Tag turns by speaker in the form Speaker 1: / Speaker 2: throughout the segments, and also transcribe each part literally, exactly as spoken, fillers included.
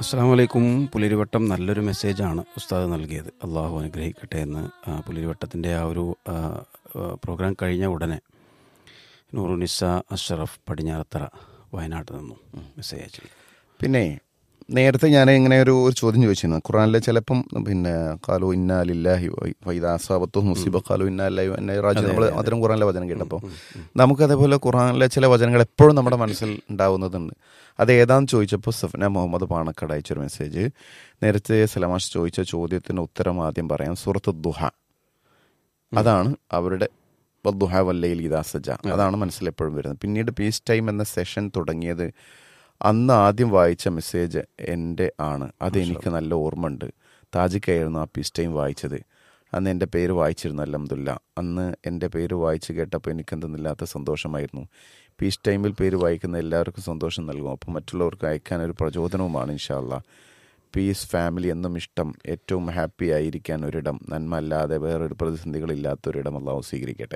Speaker 1: അസ്സാം വലൈക്കും. പുലരിവട്ടം നല്ലൊരു മെസ്സേജാണ് ഉസ്താദ് നൽകിയത്. അള്ളാഹു അനുഗ്രഹിക്കട്ടെ എന്ന്. പുലരിവട്ടത്തിൻ്റെ ആ ഒരു പ്രോഗ്രാം കഴിഞ്ഞ ഉടനെ നൂറുനിസ അഷ്റഫ് പടിഞ്ഞാറത്തറ വയനാട്ടിൽ നിന്നും മെസ്സേജ് അയച്ചു.
Speaker 2: പിന്നെ നേരത്തെ ഞാൻ ഇങ്ങനെ ഒരു ഒരു ചോദ്യം ചോദിച്ചിരുന്നു. ഖുറാനിലെ ചിലപ്പം പിന്നെ കാലു ഇന്നാ ലില്ലാഹി ഫൈദാസാബത്തു മുസീബ കാലു ഇന്നാ ലില്ലാഹി എന്ന രാജ്യം നമ്മൾ അത്തരം ഖുറാനിലെ വചനം കേട്ടപ്പോൾ നമുക്കതേപോലെ ഖുറാനിലെ ചില വചനങ്ങൾ എപ്പോഴും നമ്മുടെ മനസ്സിൽ ഉണ്ടാവുന്നതുണ്ട്. അത് ഏതാണെന്ന് ചോദിച്ചപ്പോൾ സഫ്ന മുഹമ്മദ് പാണക്കാട് അയച്ചൊരു മെസ്സേജ്. നേരത്തെ സലമാഷ് ചോദിച്ച ചോദ്യത്തിന് ഉത്തരം ആദ്യം പറയാം. സൂറത്ത് ദുഹ, അതാണ് അവരുടെ ദുഹ വല്ലയിൽ ഇദാ സജ, അതാണ് മനസ്സിൽ എപ്പോഴും വരുന്നത്. പിന്നീട് പീസ് ടൈം എന്ന സെഷൻ തുടങ്ങിയത് അന്ന് ആദ്യം വായിച്ച മെസ്സേജ് എൻ്റെ ആണ്. അതെനിക്ക് നല്ല ഓർമ്മ ഉണ്ട്. താജിക്കായിരുന്നു ആ പീസ് ടൈം വായിച്ചത്. അന്ന് എൻ്റെ പേര് വായിച്ചിരുന്നു. അൽഹംദുലില്ലാ. അന്ന് എൻ്റെ പേര് വായിച്ച് കേട്ടപ്പോൾ എനിക്കെന്തെന്നില്ലാത്ത സന്തോഷമായിരുന്നു. പീസ് ടൈമിൽ പേര് വായിക്കുന്ന എല്ലാവർക്കും സന്തോഷം നൽകും. അപ്പോൾ മറ്റുള്ളവർക്ക് അയക്കാൻ ഒരു പ്രചോദനവുമാണ്. ഇൻഷാ അല്ലാ. പീസ് ഫാമിലി എന്നും ഇഷ്ടം. ഏറ്റവും ഹാപ്പി ആയിരിക്കാൻ ഒരിടം. നന്മ അല്ലാതെ വേറൊരു പ്രതിസന്ധികളില്ലാത്തൊരിടം അല്ലാഹു സ്വീകരിക്കട്ടെ.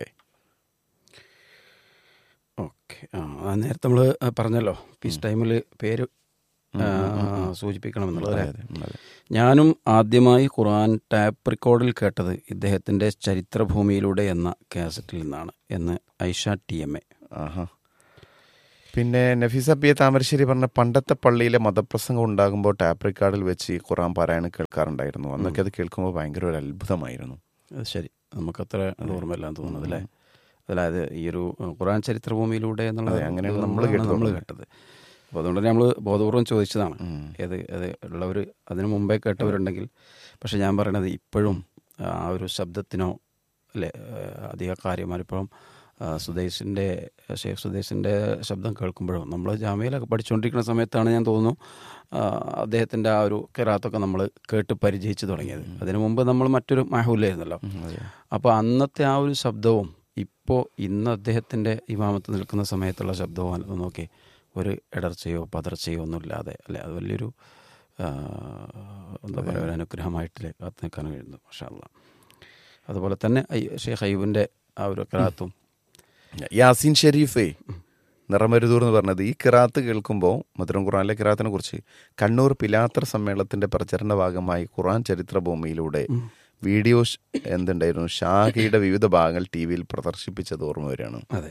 Speaker 1: ഓക്കെ. ആ നേരത്തെ നമ്മൾ പറഞ്ഞല്ലോ പീസ് ടൈമിൽ പേര് സൂചിപ്പിക്കണമെന്നുള്ളത്. ഞാനും ആദ്യമായി ഖുർആൻ ടാപ്പ് റെക്കോർഡിൽ കേട്ടത് ഇദ്ദേഹത്തിൻ്റെ ചരിത്രഭൂമിയിലൂടെ എന്ന കാസറ്റിൽ നിന്നാണ് എന്ന് ഐഷ ടി എം എ.
Speaker 2: ആഹാ. പിന്നെ നഫീസ പി എ താമരശ്ശേരി പറഞ്ഞ പണ്ടത്തെ പള്ളിയിലെ മതപ്രസംഗം ഉണ്ടാകുമ്പോൾ ടാപ്പ് റെക്കോർഡിൽ വെച്ച് ഖുർആൻ പാരായണം കേൾക്കാറുണ്ടായിരുന്നു. അന്നൊക്കെ അത് കേൾക്കുമ്പോൾ ഭയങ്കര ഒരു അത്ഭുതമായിരുന്നു.
Speaker 1: അത് ശരി, നമുക്കത്ര ഓർമ്മയില്ലാന്ന് തോന്നുന്നത് അല്ലേ. അതായത് ഈ ഒരു ഖുർആൻ ചരിത്രഭൂമിയിലൂടെ എന്നുള്ളത് അങ്ങനെയാണ് നമ്മൾ നമ്മൾ കേട്ടത്. അപ്പോൾ അതുകൊണ്ട് തന്നെ നമ്മൾ ബോധപൂർവം ചോദിച്ചതാണ്. ഏത് അത് ഉള്ളവർ അതിന് മുമ്പേ കേട്ടവരുണ്ടെങ്കിൽ. പക്ഷെ ഞാൻ പറയണത് ഇപ്പോഴും ആ ഒരു ശബ്ദത്തിനോ അല്ലേ അധിക കാര്യമാരിപ്പോഴും സുദേശിൻ്റെ ഷേഖ് സുദേശിൻ്റെ ശബ്ദം കേൾക്കുമ്പോഴും നമ്മൾ ജാമ്യയിലൊക്കെ പഠിച്ചുകൊണ്ടിരിക്കുന്ന സമയത്താണ് ഞാൻ തോന്നുന്നു അദ്ദേഹത്തിൻ്റെ ആ ഒരു ഖിറാത്തൊക്കെ നമ്മൾ കേട്ട് പരിചയിച്ച് തുടങ്ങിയത്. അതിനു മുമ്പ് നമ്മൾ മറ്റൊരു മഹൂലായിരുന്നല്ലോ. അപ്പോൾ അന്നത്തെ ആ ഒരു ശബ്ദവും ഇപ്പോൾ ഇന്ന് അദ്ദേഹത്തിൻ്റെ ഇമാമത്ത് നിൽക്കുന്ന സമയത്തുള്ള ശബ്ദവും നോക്കി ഒരു ഇടർച്ചയോ പതർച്ചയോ ഒന്നുമില്ലാതെ അല്ലേ, അത് വലിയൊരു എന്താ പറയുക ഒരു അനുഗ്രഹമായിട്ട് കാത്തു നിൽക്കാൻ കഴിയുന്നു. മാഷാ അല്ലാഹ്. അതുപോലെ തന്നെ ഷെയ്ഖ് അയ്യൂബിൻ്റെ ആ ഒരു ഖിറാത്തും.
Speaker 2: യാസീൻ ഷെരീഫേ നിറമരുതൂർ എന്ന് പറഞ്ഞത് ഈ ഖിറാത്ത് കേൾക്കുമ്പോൾ മധുരം ഖുർആനിലെ ഖിറാത്തിനെ കുറിച്ച് കണ്ണൂർ പിലാത്തർ സമ്മേളനത്തിൻ്റെ പ്രചരണ ഭാഗമായി ഖുർആൻ ചരിത്രഭൂമിയിലൂടെ വീഡിയോ എന്തുണ്ടായിരുന്നു ഷാഹിയുടെ വിവിധ ഭാഗങ്ങൾ ടി വിയിൽ പ്രദർശിപ്പിച്ചത് ഓർമ്മ വരികയാണ്.
Speaker 1: അതെ.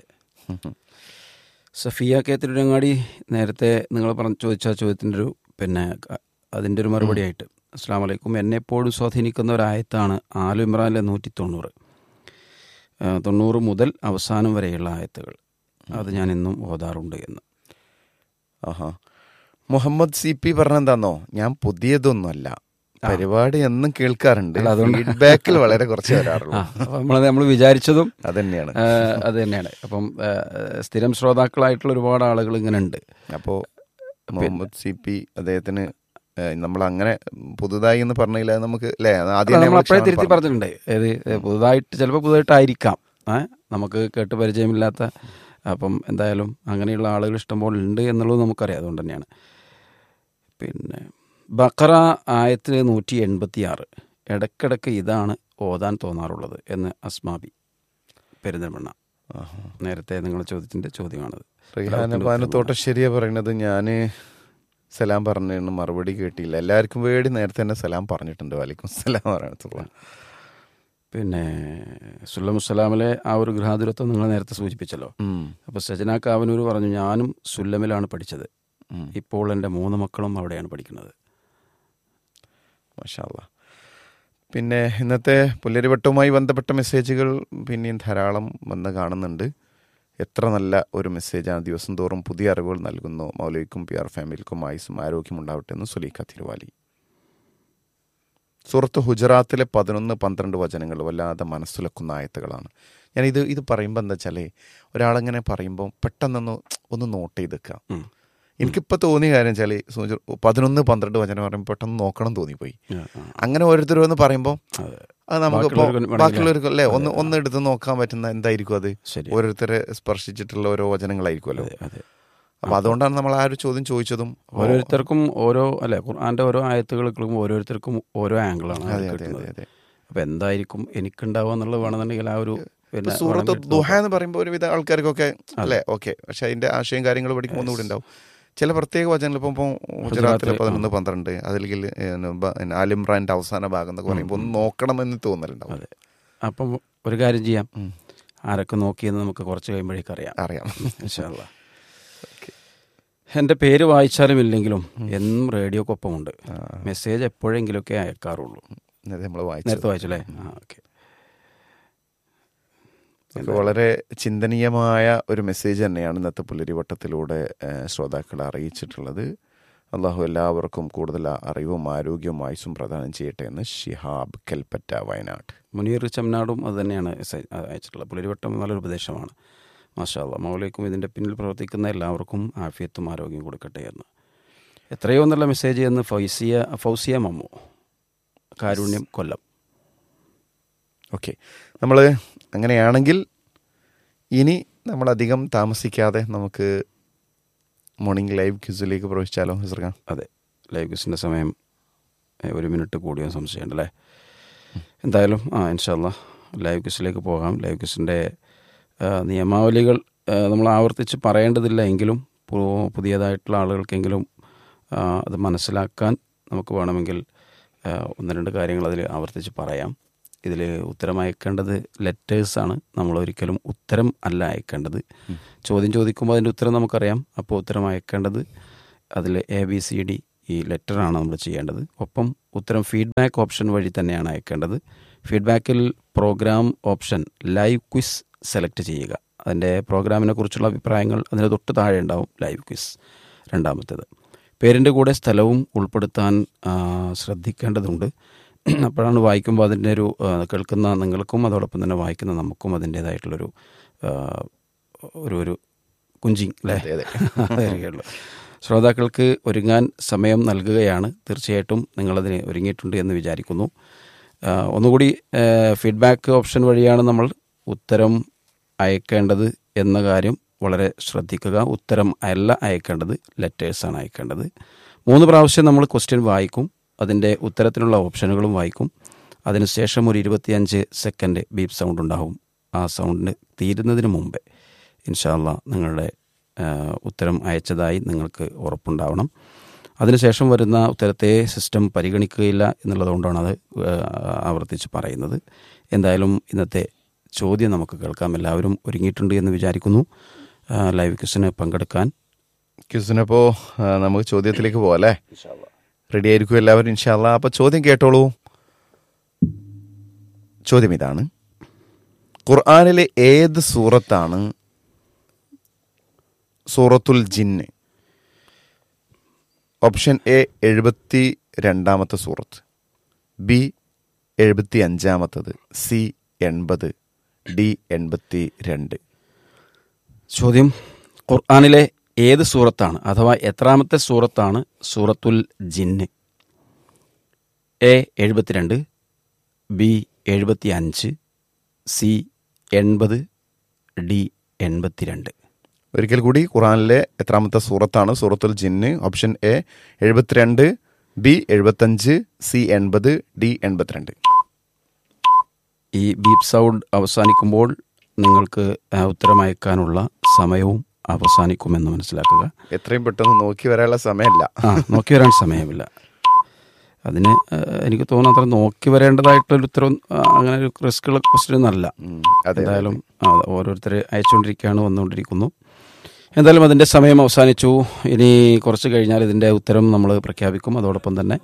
Speaker 1: സഫിയ കെ തിരുരങ്ങാടി നേരത്തെ നിങ്ങൾ പറഞ്ഞ ചോദിച്ച ചോദ്യത്തിൻ്റെ ഒരു പിന്നെ അതിൻ്റെ ഒരു മറുപടി ആയിട്ട് അസ്സലാമു അലൈക്കും. എന്നെപ്പോഴും സ്വാധീനിക്കുന്ന ഒരായത്താണ് ആലു ഇമ്രാനിലെ നൂറ്റി തൊണ്ണൂറ് തൊണ്ണൂറ് മുതൽ അവസാനം വരെയുള്ള ആയത്തുകൾ. അത് ഞാൻ ഇന്നും ഓതാറുണ്ട് എന്ന്.
Speaker 2: ആഹാ. മുഹമ്മദ് സി പി പറഞ്ഞെന്താന്നോ, ഞാൻ പുതിയതൊന്നുമല്ല, പരിപാടി എന്നും കേൾക്കാറുണ്ട്, ഫീഡ്ബാക്കിൽ വളരെ കുറച്ച് വരാറുള്ളൂ.
Speaker 1: നമ്മൾ നമ്മൾ വിചാരിച്ചതും
Speaker 2: അത് തന്നെയാണ്
Speaker 1: അത് തന്നെയാണ്. അപ്പം സ്ഥിരം ശ്രോതാക്കളായിട്ടുള്ള ഒരുപാട് ആളുകൾ ഇങ്ങനെ ഉണ്ട്.
Speaker 2: അപ്പോൾ മുഹമ്മദ് സി പി അദ്ദേഹത്തിന് നമ്മൾ അങ്ങനെ പുതുതായി എന്ന് പറഞ്ഞില്ല, നമുക്ക് അല്ലേ ആദ്യം
Speaker 1: നമ്മൾ അപ്പോഴേ തിരുത്തി പറഞ്ഞിട്ടുണ്ട്. ഏത് പുതുതായിട്ട് ചിലപ്പോൾ പുതുതായിട്ടായിരിക്കാം, നമുക്ക് കേട്ട് പരിചയമില്ലാത്ത. അപ്പം എന്തായാലും അങ്ങനെയുള്ള ആളുകൾ ഇഷ്ടംപോലെ ഉണ്ട് എന്നുള്ളത് നമുക്കറിയാം. അതുകൊണ്ട് തന്നെയാണ്. പിന്നെ ബഖറ ആയത്തിന് നൂറ്റി എൺപത്തി ആറ് ഇടയ്ക്കിടയ്ക്ക് ഇതാണ് ഓതാൻ തോന്നാറുള്ളത് എന്ന് അസ്മാബി പെരിന്തൽമണ്ണ. നേരത്തെ നിങ്ങൾ ചോദ്യത്തിൻ്റെ ചോദ്യമാണത്.
Speaker 2: തോട്ടശ്ശേരിയ പറയുന്നത് ഞാൻ സലാം പറഞ്ഞു മറുപടി കേട്ടില്ല. എല്ലാവർക്കും വേണ്ടി നേരത്തെ തന്നെ സലാം പറഞ്ഞിട്ടുണ്ട്. വലൈക്കും സലാം പറയണത്തുള്ള.
Speaker 1: പിന്നെ സുല്ലമുസ്സലാമിലെ ആ ഒരു ഗൃഹാതുരത്വം നിങ്ങൾ നേരത്തെ സൂചിപ്പിച്ചല്ലോ. അപ്പോൾ സജന കാവനൂർ പറഞ്ഞു ഞാനും സുല്ലമിലാണ് പഠിച്ചത്. ഇപ്പോൾ എൻ്റെ മൂന്ന് മക്കളും അവിടെയാണ് പഠിക്കുന്നത്.
Speaker 2: മാഷാ അല്ലാഹ്. പിന്നെ ഇന്നത്തെ പുല്ലരിവട്ടവുമായി ബന്ധപ്പെട്ട മെസ്സേജുകൾ പിന്നെയും ധാരാളം വന്ന് കാണുന്നുണ്ട്. എത്ര നല്ല ഒരു മെസ്സേജാണ്. ദിവസം തോറും പുതിയ അറിവുകൾ നൽകുന്നു. മൗലവിക്കും പി ആർ ഫാമിലിക്കും ആയുസ്സും ആരോഗ്യം ഉണ്ടാവട്ടെ എന്ന് സുലൈഖ തിരുവാലി. സൂറത്ത് ഹുജറാത്തിലെ പതിനൊന്ന് പന്ത്രണ്ട് വചനങ്ങൾ വല്ലാതെ മനസ്സുലക്കുന്ന ആയത്തുകളാണ്. ഞാനിത് ഇത് പറയുമ്പോൾ എന്താ വെച്ചാൽ ഒരാളെങ്ങനെ പറയുമ്പോൾ പെട്ടെന്നൊന്ന് ഒന്ന് നോട്ട് ചെയ്ത് വെക്കാം. എനിക്കിപ്പോൾ തോന്നിയ കാര്യം വെച്ചാൽ പതിനൊന്ന് പന്ത്രണ്ട് വചനം പറയുമ്പോൾ പെട്ടെന്ന് നോക്കണം തോന്നിപ്പോയി. അങ്ങനെ ഓരോരുത്തരും പറയുമ്പോൾ അത് നമുക്കിപ്പോൾ ബാക്കിയുള്ളവർക്ക് അല്ലേ ഒന്ന് ഒന്ന് എടുത്ത് നോക്കാൻ പറ്റുന്ന എന്തായിരിക്കും അത് ഓരോരുത്തരെ സ്പർശിച്ചിട്ടുള്ള ഓരോ വചനങ്ങളായിരിക്കുമല്ലോ. അപ്പൊ അതുകൊണ്ടാണ് നമ്മൾ ആ ഒരു ചോദ്യം ചോദിച്ചതും.
Speaker 1: ഓരോരുത്തർക്കും ഓരോ അല്ലെ ഖുർആന്റെ ഓരോ ആയത്തുകൾ കേൾക്കുമ്പോൾ ഓരോരുത്തർക്കും ഓരോ ആംഗിളാണ്. അപ്പൊ എന്തായിരിക്കും എനിക്കുണ്ടാവുക എന്നുള്ളത് വേണമെന്നുണ്ടെങ്കിൽ ആ ഒരു
Speaker 2: സൂറത്ത് ദുഹ എന്ന് പറയുമ്പോൾ ഒരുവിധ ആൾക്കാർക്കൊക്കെ അല്ലേ ഓക്കെ, പക്ഷെ അതിന്റെ ആശയം കാര്യങ്ങൾ പഠിക്കുമ്പോൾ ഒന്നുകൂടി ഉണ്ടാവും. ചില പ്രത്യേക വചനങ്ങൾ ഇപ്പം ഇപ്പോൾ ഗുജറാത്തിലെ പതിനൊന്ന് പന്ത്രണ്ട് അതിൽ ആലിമ്രാൻ്റെ അവസാന ഭാഗം എന്നൊക്കെ പറയുമ്പോൾ ഒന്ന് നോക്കണമെന്ന് തോന്നലുണ്ടാവും.
Speaker 1: അതെ. അപ്പം ഒരു കാര്യം ചെയ്യാം, ആരൊക്കെ നോക്കിയെന്ന് നമുക്ക് കുറച്ച് കഴിയുമ്പോഴേക്ക് അറിയാം
Speaker 2: അറിയാം
Speaker 1: ഇൻഷാ അല്ലാഹ്. എൻ്റെ പേര് വായിച്ചാലും ഇല്ലെങ്കിലും എന്നും റേഡിയോക്കൊപ്പമുണ്ട്. മെസ്സേജ് എപ്പോഴെങ്കിലുമൊക്കെ അയക്കാറുള്ളൂ.
Speaker 2: നമ്മൾ വായിച്ചു
Speaker 1: നേരത്തെ വായിച്ചല്ലേ? ആ ഓക്കെ.
Speaker 2: വളരെ ചിന്തനീയമായ ഒരു മെസ്സേജ് തന്നെയാണ് ഇന്നത്തെ പുലരിവട്ടത്തിലൂടെ ശ്രോതാക്കളെ അറിയിച്ചിട്ടുള്ളത്. അള്ളാഹു എല്ലാവർക്കും കൂടുതൽ അറിവും ആരോഗ്യവും ആയുസ്സും പ്രദാനം ചെയ്യട്ടെ എന്ന് ഷിഹാബ് കൽപ്പറ്റ, വയനാട്.
Speaker 1: മുനീർ ചമനാടും അത് തന്നെയാണ് അയച്ചിട്ടുള്ളത്. പുലരിവട്ടം നല്ലൊരു ഉപദേശമാണ്. മാഷാ അല്ലാഹ്. മൗലൈക്കും ഇതിൻ്റെ പിന്നിൽ പ്രവർത്തിക്കുന്ന എല്ലാവർക്കും ആഫിയത്തും ആരോഗ്യം കൊടുക്കട്ടെ എന്ന്. എത്രയോ നല്ല മെസ്സേജ് എന്ന് ഫൗസിയ ഫൗസിയ മമ്മു, കാരുണ്യം, കൊല്ലം.
Speaker 2: ഓക്കെ, നമ്മൾ അങ്ങനെയാണെങ്കിൽ ഇനി നമ്മളധികം താമസിക്കാതെ നമുക്ക് മോർണിംഗ് ലൈവ് ക്വിസിലേക്ക് പ്രവേശിച്ചാലോ ഹിസ്രഖാൻ?
Speaker 1: അതെ, ലൈവ് ക്വിസിൻ്റെ സമയം ഒരു മിനിറ്റ് കൂടിയോ സംശയമുണ്ടല്ലേ? എന്തായാലും ആ ഇൻഷാ അല്ലാഹ് ലൈവ് ക്വിസിലേക്ക് പോകാം. ലൈവ് ക്വിസിൻ്റെ നിയമാവലികൾ നമ്മൾ ആവർത്തിച്ച് പറയേണ്ടതില്ല, എങ്കിലും പുതിയതായിട്ടുള്ള ആളുകൾക്കെങ്കിലും അത് മനസ്സിലാക്കാൻ നമുക്ക് വേണമെങ്കിൽ ഒന്ന് രണ്ട് കാര്യങ്ങൾ അതിൽ ആവർത്തിച്ച് പറയാം. ഇതിൽ ഉത്തരം അയക്കേണ്ടത് ലെറ്റേഴ്സാണ്. നമ്മളൊരിക്കലും ഉത്തരം അല്ല അയക്കേണ്ടത്. ചോദ്യം ചോദിക്കുമ്പോൾ അതിൻ്റെ ഉത്തരം നമുക്കറിയാം. അപ്പോൾ ഉത്തരം അയക്കേണ്ടത് അതിൽ എ ബി സി ഡി ഈ ലെറ്ററാണ് നമ്മൾ ചെയ്യേണ്ടത്. ഒപ്പം ഉത്തരം ഫീഡ്ബാക്ക് ഓപ്ഷൻ വഴി തന്നെയാണ് അയക്കേണ്ടത്. ഫീഡ്ബാക്കിൽ programme option live quiz select ചെയ്യുക. അതിൻ്റെ പ്രോഗ്രാമിനെ കുറിച്ചുള്ള അഭിപ്രായങ്ങൾ അതിന് തൊട്ട് താഴെ ഉണ്ടാവും ലൈവ് ക്വിസ്. രണ്ടാമത്തേത്, പേരിൻ്റെ കൂടെ സ്ഥലവും ഉൾപ്പെടുത്താൻ ശ്രദ്ധിക്കേണ്ടതുണ്ട്. അപ്പോഴാണ് വായിക്കുമ്പോൾ അതിൻ്റെ ഒരു കേൾക്കുന്ന നിങ്ങൾക്കും അതോടൊപ്പം തന്നെ വായിക്കുന്ന നമുക്കും അതിൻ്റേതായിട്ടുള്ളൊരു ഒരു ഒരു കുഞ്ചിങ് അല്ലേ അതേയുള്ളൂ. ശ്രോതാക്കൾക്ക് ഒരുങ്ങാൻ സമയം നൽകുകയാണ്. തീർച്ചയായിട്ടും നിങ്ങളതിന് ഒരുങ്ങിയിട്ടുണ്ട് എന്ന് വിചാരിക്കുന്നു. ഒന്നുകൂടി, ഫീഡ്ബാക്ക് ഓപ്ഷൻ വഴിയാണ് നമ്മൾ ഉത്തരം അയക്കേണ്ടത് എന്ന കാര്യം വളരെ ശ്രദ്ധിക്കുക. ഉത്തരം അല്ല അയക്കേണ്ടത്, ലെറ്റേഴ്സാണ് അയക്കേണ്ടത്. മൂന്ന് പ്രാവശ്യം നമ്മൾ ക്വസ്റ്റ്യൻ വായിക്കും, അതിൻ്റെ ഉത്തരത്തിനുള്ള ഓപ്ഷനുകളും വായിക്കും. അതിനുശേഷം ഒരു ഇരുപത്തിയഞ്ച് സെക്കൻഡ് ബീപ്പ് സൗണ്ട് ഉണ്ടാവും. ആ സൗണ്ടിന് തീരുന്നതിന് മുമ്പേ ഇൻഷാ അല്ലാഹ് നിങ്ങളുടെ ഉത്തരം അയച്ചതായി നിങ്ങൾക്ക് ഉറപ്പുണ്ടാവണം. അതിനുശേഷം വരുന്ന ഉത്തരത്തെ സിസ്റ്റം പരിഗണിക്കുകയില്ല എന്നുള്ളതുകൊണ്ടാണ് അത് ആവർത്തിച്ച് പറയുന്നത്. എന്തായാലും ഇന്നത്തെ ചോദ്യം നമുക്ക് കേൾക്കാം. എല്ലാവരും ഒരുങ്ങിയിട്ടുണ്ട് എന്ന് വിചാരിക്കുന്നു ലൈവ് ക്വിസിന് പങ്കെടുക്കാൻ.
Speaker 2: ക്വിസിനപ്പോൾ നമുക്ക് ചോദ്യത്തിലേക്ക് പോകാം അല്ലേ? റെഡി ആയിരിക്കും എല്ലാവരും ഇൻഷാ അല്ലാഹ്. അപ്പോൾ ചോദ്യം കേട്ടോളൂ. ചോദ്യം ഇതാണ്: ഖുർആനിലെ ഏത് സൂറത്താണ് സൂറത്തുൽ ജിന്ന്? ഓപ്ഷൻ എ എഴുപത്തി രണ്ടാമത്തെ സൂറത്ത്, ബി എഴുപത്തി അഞ്ചാമത്തത്, സി എൺപത്, ഡി എൺപത്തി രണ്ട്.
Speaker 1: ചോദ്യം: ഖുർആനിലെ ഏത് സൂറത്താണ് അഥവാ എത്രാമത്തെ സൂറത്താണ് സൂറത്തുൽ ജിന്ന്? എ എഴുപത്തിരണ്ട്, ബി എഴുപത്തി അഞ്ച്, സി എൺപത്, ഡി എൺപത്തിരണ്ട്.
Speaker 2: ഒരിക്കൽ കൂടി, ഖുർആനിലെ എത്രാമത്തെ സൂറത്താണ് സൂറത്തുൽ ജിന്ന്? ഓപ്ഷൻ എ എഴുപത്തിരണ്ട്, ബി എഴുപത്തഞ്ച്, സി എൺപത്, ഡി എൺപത്തിരണ്ട്.
Speaker 1: ഈ ബീപ്പ് സൗണ്ട് അവസാനിക്കുമ്പോൾ നിങ്ങൾക്ക് ഉത്തരം അയക്കാനുള്ള സമയവും അവസാനിക്കുമെന്ന് മനസ്സിലാക്കുക.
Speaker 2: എത്രയും പെട്ടെന്ന് നോക്കി വരാനുള്ള സമയമല്ല.
Speaker 1: ആ നോക്കി വരാൻ സമയമില്ല. അതിന് എനിക്ക് തോന്നുന്നു അത്ര നോക്കി വരേണ്ടതായിട്ടുള്ളൊരു ഉത്തരം അങ്ങനെ ഒരു റിസ്ക്കുള്ള ക്വസ്റ്റ്യൻ ഒന്നല്ല. എന്തായാലും ഓരോരുത്തർ അയച്ചുകൊണ്ടിരിക്കുകയാണ്, വന്നുകൊണ്ടിരിക്കുന്നു. എന്തായാലും അതിൻ്റെ സമയം അവസാനിച്ചു. ഇനി കുറച്ച് കഴിഞ്ഞാൽ ഇതിൻ്റെ ഉത്തരം നമ്മൾ പ്രഖ്യാപിക്കും. അതോടൊപ്പം തന്നെ